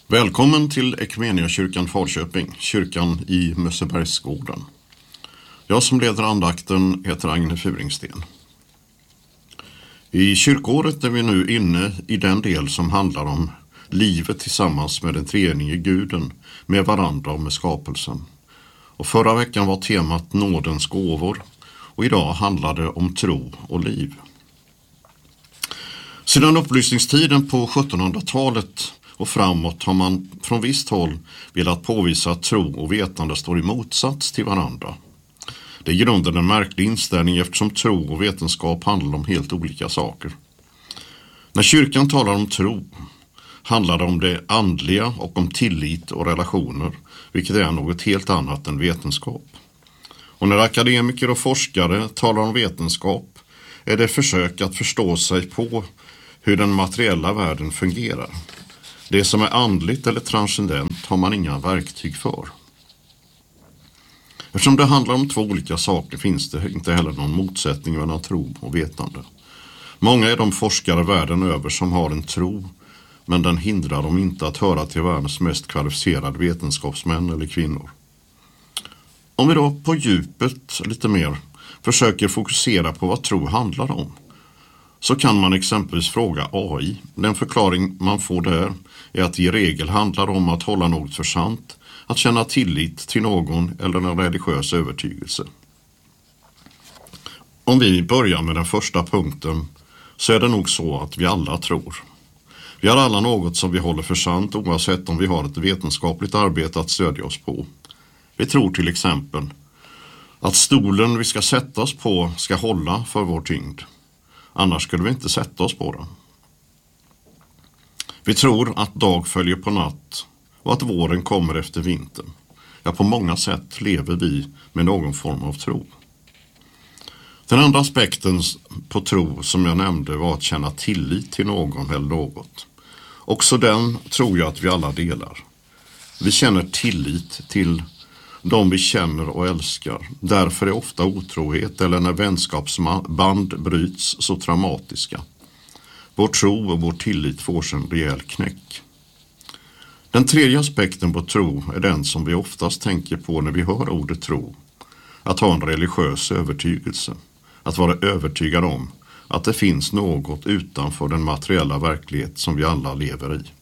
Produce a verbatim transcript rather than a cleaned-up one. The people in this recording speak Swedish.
Välkommen till Ekumeniakyrkan Falköping, kyrkan i Mössebergsgården. Jag som leder andakten heter Agne Furingsten. I kyrkåret är vi nu inne i den del som handlar om livet tillsammans med den treenige guden, med varandra och med skapelsen. Och förra veckan var temat nådens gåvor och idag handlar det om tro och liv. Sedan upplysningstiden på sjuttonhundratalet och framåt har man från visst håll velat påvisa att tro och vetande står i motsats till varandra. Det är i grunden en märklig inställning eftersom tro och vetenskap handlar om helt olika saker. När kyrkan talar om tro handlar det om det andliga och om tillit och relationer, vilket är något helt annat än vetenskap. Och när akademiker och forskare talar om vetenskap är det försök att förstå sig på hur den materiella världen fungerar. Det som är andligt eller transcendent har man inga verktyg för. Eftersom det handlar om två olika saker finns det inte heller någon motsättning mellan tro och vetande. Många är de forskare världen över som har en tro, men den hindrar dem inte att höra till världens mest kvalificerade vetenskapsmän eller kvinnor. Om vi då på djupet lite mer försöker fokusera på vad tro handlar om, så kan man exempelvis fråga A I. Den förklaring man får där är att det i regel handlar om att hålla något för sant, att känna tillit till någon eller en religiös övertygelse. Om vi börjar med den första punkten så är det nog så att vi alla tror. Vi har alla något som vi håller för sant oavsett om vi har ett vetenskapligt arbete att stödja oss på. Vi tror till exempel att stolen vi ska sätta oss på ska hålla för vår tyngd. Annars skulle vi inte sätta oss på den. Vi tror att dag följer på natt och att våren kommer efter vintern. Ja, på många sätt lever vi med någon form av tro. Den andra aspekten på tro som jag nämnde var att känna tillit till någon eller något. Också den tror jag att vi alla delar. Vi känner tillit till de vi känner och älskar. Därför är ofta otrohet eller när vänskapsband bryts så traumatiska. Vår tro och vår tillit får sig en rejäl knäck. Den tredje aspekten på tro är den som vi oftast tänker på när vi hör ordet tro. Att ha en religiös övertygelse. Att vara övertygad om att det finns något utanför den materiella verklighet som vi alla lever i.